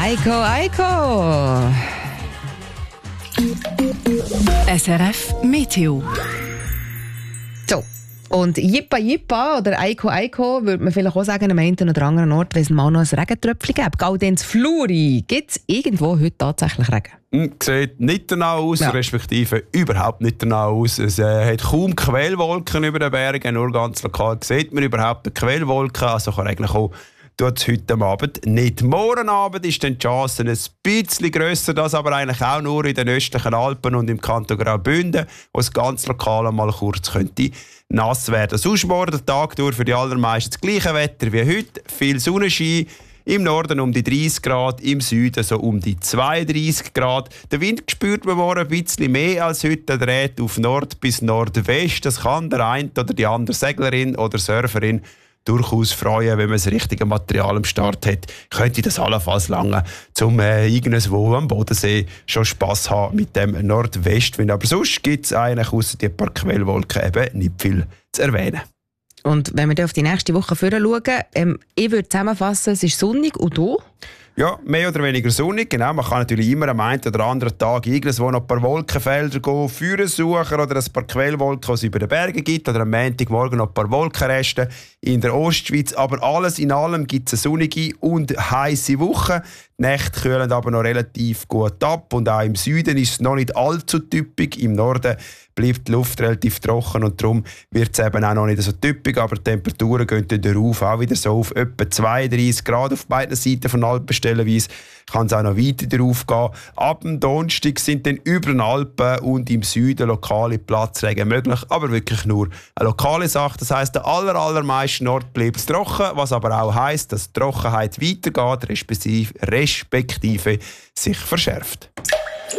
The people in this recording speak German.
Eiko. SRF Meteo. So. Und Jippa oder Eiko, würde man vielleicht auch sagen, am einen oder anderen Ort, wenn es mal noch ein Regentröpfchen gibt. Gaudenz Fluri, gibt es irgendwo heute tatsächlich Regen? Sieht nicht danach aus, respektive überhaupt nicht danach aus. Es hat kaum Quellwolken über den Bergen, nur ganz lokal sieht man überhaupt eine Quellwolke. Also kann eigentlich auch tut es heute Abend nicht. Morgen Abend ist dann die Chance ein bisschen grösser, das aber eigentlich auch nur in den östlichen Alpen und im Kanton Graubünden, wo es ganz lokal einmal kurz könnte nass werden. Sonst morgen der Tag durch für die allermeisten das gleiche Wetter wie heute. Viel Sonnenschein. Im Norden um die 30 Grad, im Süden so um die 32 Grad. Der Wind spürt man morgen ein bisschen mehr als heute. Er dreht auf Nord bis Nordwest. Das kann der eine oder die andere Seglerin oder Surferin durchaus freuen, wenn man das richtige Material am Start hat. Könnte das allenfalls lange, um irgendwo am Bodensee schon Spass haben mit dem Nordwestwind. Aber sonst gibt es eigentlich ausser die paar Quellwolken eben nicht viel zu erwähnen. Und wenn wir dann auf die nächste Woche schauen, ich würde zusammenfassen, es ist sonnig und du? Ja, mehr oder weniger sonnig. Genau, man kann natürlich immer am einen oder anderen Tag irgendwo noch ein paar Wolkenfelder führen suchen oder ein paar Quellwolken, die es über den Bergen gibt. Oder am Montagmorgen noch ein paar Wolkenreste in der Ostschweiz. Aber alles in allem gibt es eine sonnige und heisse Woche. Die Nächte kühlen aber noch relativ gut ab. Und auch im Süden ist es noch nicht allzu typisch. Im Norden bleibt die Luft relativ trocken und darum wird es eben auch noch nicht so typisch. Aber die Temperaturen gehen dann darauf auch wieder so auf etwa 32 Grad auf beiden Seiten von Alpen stellenweise. Kann es auch noch weiter darauf gehen. Ab dem Donnerstag sind dann über den Alpen und im Süden lokale Platzregen möglich, aber wirklich nur eine lokale Sache. Das heisst, der allermeisten Ort bleibt es trocken, was aber auch heisst, dass die Trockenheit weitergeht, respektive sich verschärft.